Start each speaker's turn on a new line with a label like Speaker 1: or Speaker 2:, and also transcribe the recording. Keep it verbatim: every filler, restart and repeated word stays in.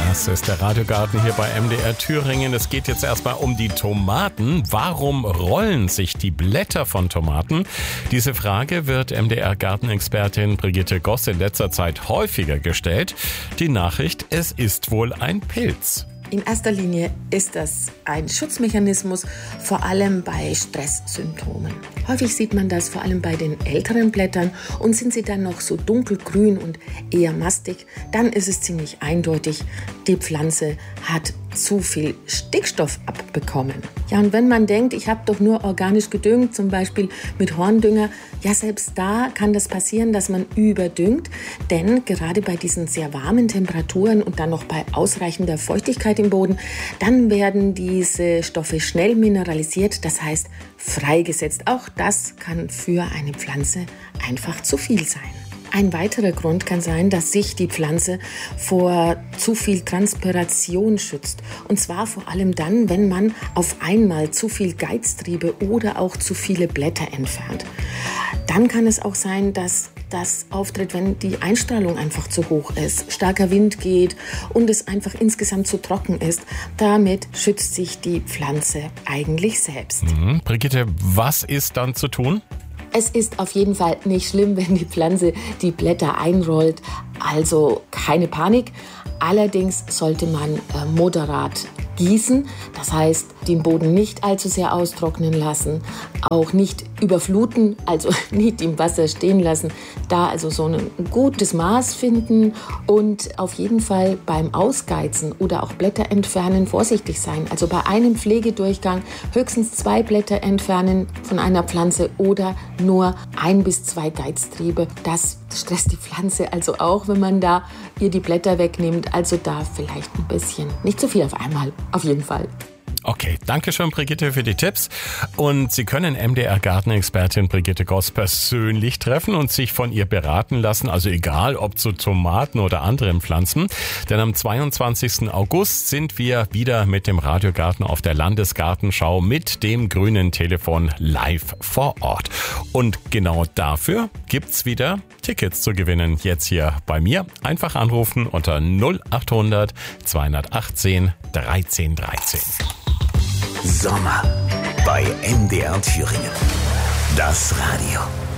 Speaker 1: Das ist der Radiogarten hier bei M D R Thüringen. Es geht jetzt erstmal um die Tomaten. Warum rollen sich die Blätter von Tomaten? Diese Frage wird M D R-Gartenexpertin Brigitte Goss in letzter Zeit häufiger gestellt. Die Nachricht, es ist wohl ein Pilz.
Speaker 2: In erster Linie ist das ein Schutzmechanismus, vor allem bei Stresssymptomen. Häufig sieht man das vor allem bei den älteren Blättern und sind sie dann noch so dunkelgrün und eher mastig, dann ist es ziemlich eindeutig, die Pflanze hat zu viel Stickstoff abbekommen. Ja, und wenn man denkt, ich habe doch nur organisch gedüngt, zum Beispiel mit Horndünger, ja, selbst da kann das passieren, dass man überdüngt, denn gerade bei diesen sehr warmen Temperaturen und dann noch bei ausreichender Feuchtigkeit im Boden, dann werden diese Stoffe schnell mineralisiert, das heißt freigesetzt. Auch das kann für eine Pflanze einfach zu viel sein. Ein weiterer Grund kann sein, dass sich die Pflanze vor zu viel Transpiration schützt. Und zwar vor allem dann, wenn man auf einmal zu viel Geiztriebe oder auch zu viele Blätter entfernt. Dann kann es auch sein, dass das auftritt, wenn die Einstrahlung einfach zu hoch ist, starker Wind geht und es einfach insgesamt zu trocken ist. Damit schützt sich die Pflanze eigentlich selbst.
Speaker 1: Mhm. Brigitte, was ist dann zu tun?
Speaker 2: Es ist auf jeden Fall nicht schlimm, wenn die Pflanze die Blätter einrollt, also keine Panik. Allerdings sollte man äh, moderat gießen, das heißt den Boden nicht allzu sehr austrocknen lassen, auch nicht überfluten, also nicht im Wasser stehen lassen, da also so ein gutes Maß finden und auf jeden Fall beim Ausgeizen oder auch Blätter entfernen vorsichtig sein. Also bei einem Pflegedurchgang höchstens zwei Blätter entfernen von einer Pflanze oder nur ein bis zwei Geiztriebe. Das stresst die Pflanze also auch, wenn man da ihr die Blätter wegnimmt. Also da vielleicht ein bisschen, nicht zu viel auf einmal, auf jeden Fall.
Speaker 1: Okay, danke schön, Brigitte, für die Tipps. Und Sie können M D R-Gartenexpertin Brigitte Goss persönlich treffen und sich von ihr beraten lassen, also egal ob zu Tomaten oder anderen Pflanzen. Denn am zweiundzwanzigsten August sind wir wieder mit dem Radiogarten auf der Landesgartenschau mit dem grünen Telefon live vor Ort. Und genau dafür gibt's wieder Tickets zu gewinnen. Jetzt hier bei mir. Einfach anrufen unter null acht hundert zweihundertachtzehn dreizehn dreizehn.
Speaker 3: Sommer bei M D R Thüringen. Das Radio.